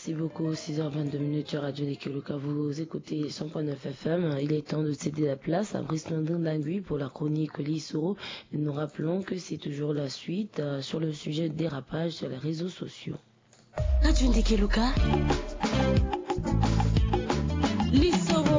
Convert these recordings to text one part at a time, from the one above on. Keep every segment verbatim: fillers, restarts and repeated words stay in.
Merci beaucoup. six heures vingt-deux minutes sur Radio Ndekoluka. Vous écoutez cent point neuf F M. Il est temps de céder la place à Brice Landin Dangui pour la chronique Lissoro. Nous rappelons que c'est toujours la suite euh, sur le sujet de dérapage sur les réseaux sociaux. Radio Ndekoluka. Lissoro.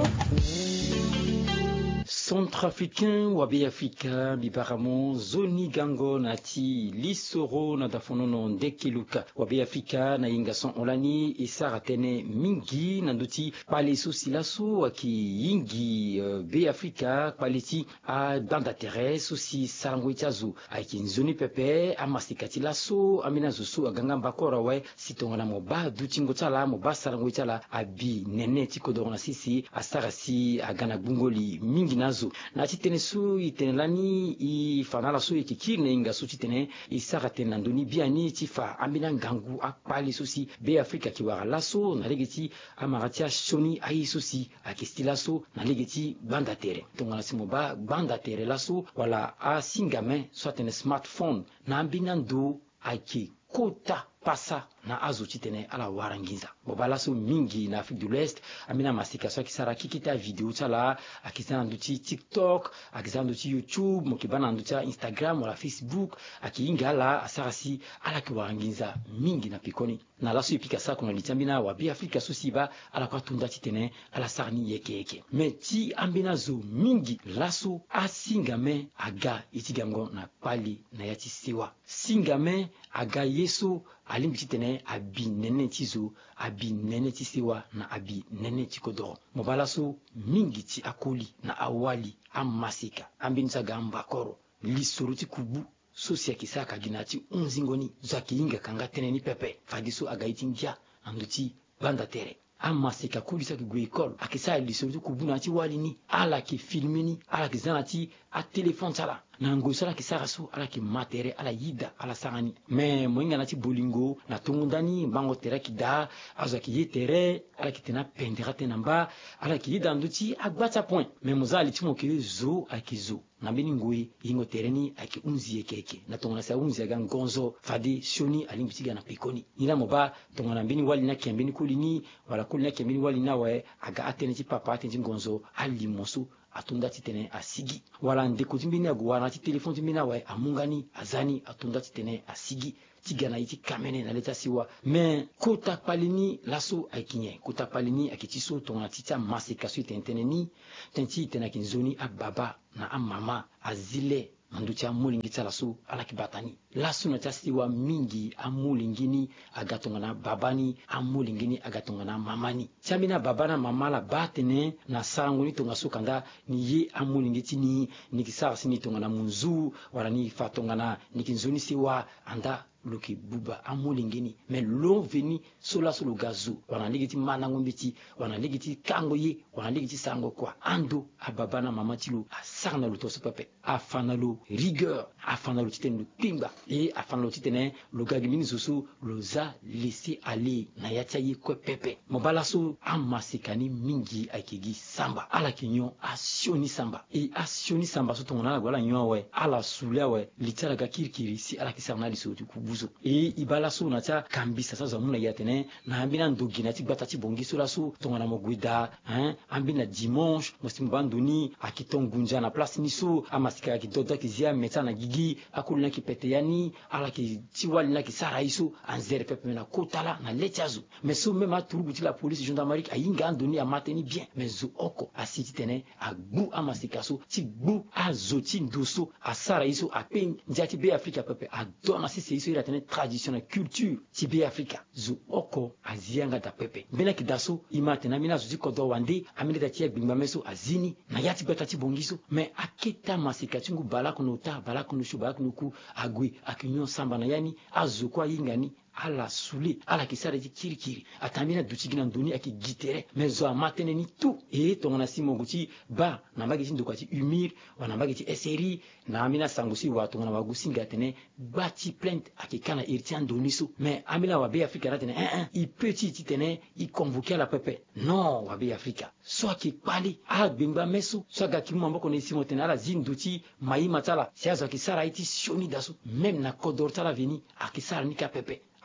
Centrafricain wabe Afrika bibaramo zoni gango nati Lissoro na dafonono Ndekeluka wabe Afrika na ingason olani isara tene mingi nanduti pale sosilaso aki ingi uh, be Afrika paleti a danda tere sosi sarangwechazu aki nzoni pepe amasikati laso amina zusu aganga mbakora we sitonga na moba dutingo chala moba sarangwechala abi nene tikodona sisi asara si agana bungoli mingi nazo na titene su itenelani i fanala su ikikirne inga su titene isara tenandoni biani tifa amina ngangu akpali susi be Afrika kiwara laso na legeti amaratia shoni ai susi akistilaso na legeti banda tere tongana simoba banda tere laso wala a singame soit un smartphone na ambina ndo aki kota pasa na azo titene ala waranginza bobala so mingi na Afrique de l'Ouest amina masika so kisara kikita video chala akizana nduti TikTok akizana nduti YouTube mokibana nduti Instagram wala Facebook akiingala asarasi ala kiwaranginza mingi na pikoni na laso ipika sa kuna litambina wa bi Afrika so siba ala kwa tunda titene ala sarni yeke yeke meti ambina zo mingi laso asingame aga itigango na pali na yati siwa singame aga yeso alimbi titene abi nene tizo abi nene tisiwa na abi nene tikodo mobala so mingi ti akoli na awali amasika ambinza gamba koro lisuruti kubu sosia kisaka ginati unzingoni zakiinga kanga teneni pepe fadiso agaiti ngia anduti banda tere amasika kulisa kigwe ekol akisa lisuruti kubu na ti walini ala ki filmini ala kizanati a telefone tala na ngosala kisara su ala ki matere ala yida ala sangani me moinga nati bolingo na tungundani bango tere kida aza ki yetere ala ki tena pendera tenamba ala ki yida nduti agbata point me mozali timo ke zo akizo na beni ngoi ingo tereni aki unzi yekeke na tongana sa unzi aga ngonzo fadi shoni alimbitiga na pikoni ila moba tongana beni wali na kembeni kulini wala kulina kembeni wali na we aga atene ti papa atene ngonzo ali mosu atunda titene asigi wala ndeko timbini agwana ti telefone timbina we amungani azani atunda titene asigi tigana iti kamene na leta siwa me kota palini laso aikinye kota palini akitiso tongana tita masika su tenteneni tenti tena kinzoni ababa na amama azile manducha mulingi tsalasu ala kibatani lasu na tasiwa mingi amulingini agatongana babani amulingini agatongana mamani chamina babana mamala batene na sanguni tonga sukanda ni ye amulingi tini nikisara sini tongana munzu wala ni fatongana nikinzoni siwa anda loki buba amulingini me lo veni sola solo gazu wana ligiti mana ngombiti wana ligiti kango ye wana ligiti sango kwa ando ababana mama tilo asarna lo toso pepe afana lo rigueur afana lo titene pimba et afana lo titene lo gagimini susu lo za laisser aller na yatia ye ko pepe mobala so amasikani mingi akigi samba ala kinyo asioni samba et asioni samba so tongona wala nyo we ala sula we litala ga kirkiri si ala kisarna liso tu kubuzo e ibala so na cha kambisa sa za muna yatene na ambina ndogina ti gbata ti bongiso la so tongana mogwida hein ambina dimanche musimbandoni akitongunja na place ni so amasika ki doda ki zia meta na gigi akulina ki peteyani ala ki tiwali na ki sara iso anzere pepe na kotala na letiazo mais so même a turugu ti la police gendarmerie ayinga andoni a mateni bien mais zo oko asiti tene agbu amasika so ti gbu azoti ndoso asara iso apen njati be Afrika pepe adona sisi iso ira tene tradition culture ti be Afrika zo oko azianga da pepe bena ki daso imate na mina zo ti kodo wande amile da ti gbingba meso azini na yati beta ti bongiso mais aketa masika tingu bala kono ta bala kono shu bala kono ku agwe akinyo samba na yani azoko ayingani ala suli ala kisare ti kirikiri atamina dutigina ndoni aki gitere mezo amatene ni tu e tongana simo guti ba na magiti ndokati humir wana magiti eseri na amina sangusi wa tongana wagusi ngatene bati plainte akikana irtian doniso mais amina wa be Afrika ratene un un i petit titene i convoquer la pepe non wa be Afrika so ki pali a bimba meso so ga kimu mboko ne simo tena ala zinduti mai matala siazo kisara iti shoni daso même na kodor tala veni akisara ni ka pepe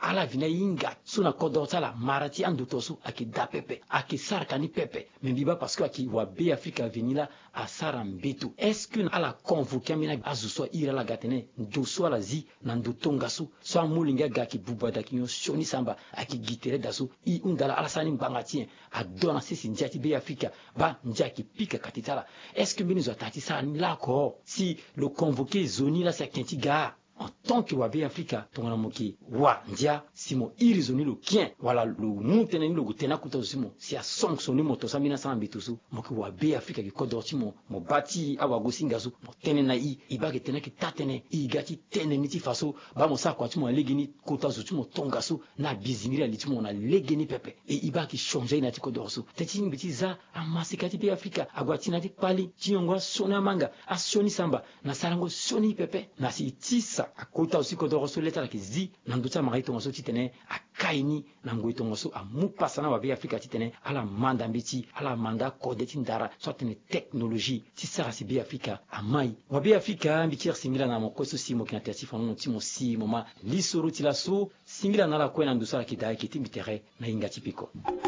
ala vina inga suna kodotala marati andutosu aki da pepe aki sarkani pepe membiba parce que aki wa be Afrika venila a sarambetu est-ce que ala convoquer mina azuso ira la gatene ndoso ala zi na ndotonga su so amulinga gaki bubada kinyo shoni samba aki gitere dasu i undala ala sani mbangati a dona sisi njati be Afrika ba njaki pika katitala est-ce que binizo tati sa ni la ko si le convoquer zoni la sa kentiga en tant que wabe Afrika tongana moki wa ndia simo irizoni lo kien wala lo mutene ni lo gutena kuta simo si a sanctionner moto samina sa mbitusu moki wabe Afrika ki kodorti mo mo bati awa gosingasu mo tene na i ibage tena ki tatene i gati tene niti faso ba mo sa kwa timo legini kota zutu mo tongasu na bizimira litimo na legini pepe e ibaki changer na ti kodorsu tetini bitiza amasikati be Afrika agwatina ti pali tiongwa sona manga asioni samba na sarango soni pepe na si tisa akota aussi kodoroso leta ki zi na nduta marito ngoso titene akaini na ngoito ngoso amupasa na wabe Afrika titene ala manda mbiti ala manda kode tindara soit technologie tisara si be Afrika amai wabe Afrika mbikir singila na mokoso simo kinatati fono timo si moma lisoro tilaso singila na la kwena ndusara kidai kitimbitere na inga tipiko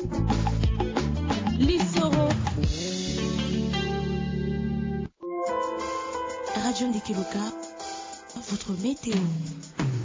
lisoro Radio Ndikeluka, votre météo.